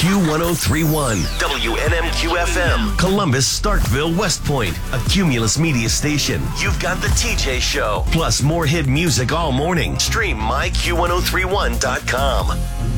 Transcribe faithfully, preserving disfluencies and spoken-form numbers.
Q ten thirty-one, W N M Q F M, Columbus, Starkville, West Point, a Cumulus Media station. You've got the T J Show, plus more hit music all morning. Stream my Q ten thirty-one dot com.